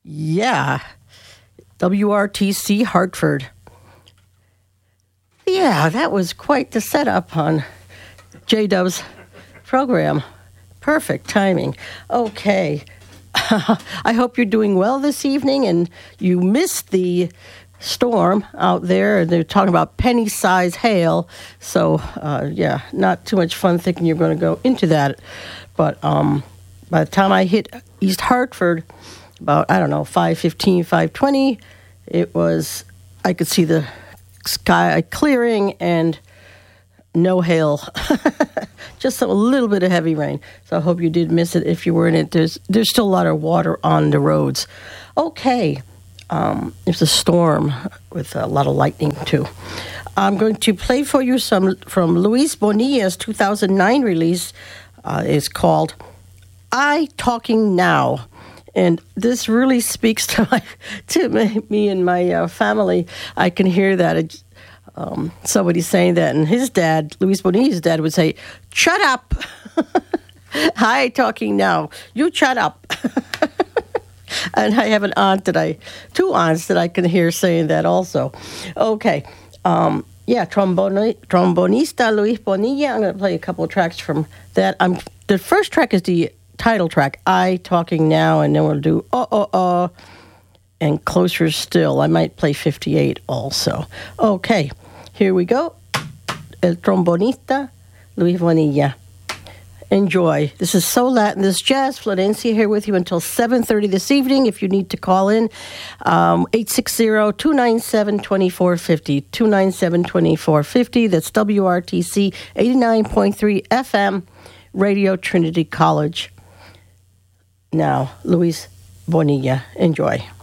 Yeah, WRTC Hartford. Yeah, that was quite the setup on J-Dub's program. Perfect timing. Okay. I hope you're doing well this evening and you missed the storm out there. They're talking about penny-size hail. So, not too much fun thinking you're going to go into that. But by the time I hit East Hartford, about, 5:15, 5:20, I could see the sky clearing and no hail. Just a little bit of heavy rain. So I hope you did miss it if you were in it. There's still a lot of water on the roads. Okay. It's a storm with a lot of lightning, too. I'm going to play for you some from Luis Bonilla's 2009 release. It's called I Talking Now. And this really speaks to me and my family. I can hear that. Somebody saying that. And his dad, Luis Bonilla's dad, would say, "Shut up." Hi, talking now. You shut up. And I have two aunts that I can hear saying that also. Okay. Trombonista Luis Bonilla. I'm going to play a couple of tracks from that. The first track is the title track, I Talking Now, and then we'll do and Closer Still. I might play 58 also. Okay, here we go. El trombonista Luis Bonilla. Enjoy. This is So Latin. This is Jazz Florencia here with you until 7:30 this evening. If you need to call in, 860-297-2450, 297-2450. That's WRTC 89.3 FM, Radio Trinity College. Now, Luis Bonilla. Enjoy.